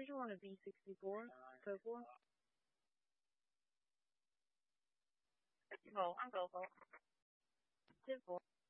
Did you want a B64? Go for it. Oh, I'm go for it. Simple.